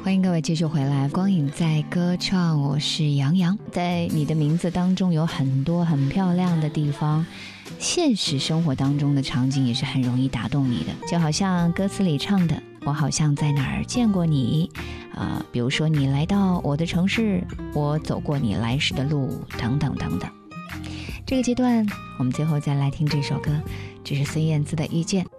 欢迎各位继续回来，光影在歌唱，我是杨洋。在你的名字当中有很多很漂亮的地方，现实生活当中的场景也是很容易打动你的，就好像歌词里唱的，我好像在哪儿见过你比如说你来到我的城市，我走过你来时的路，等等等等。这个阶段我们最后再来听这首歌，这是孙燕姿的《遇见》。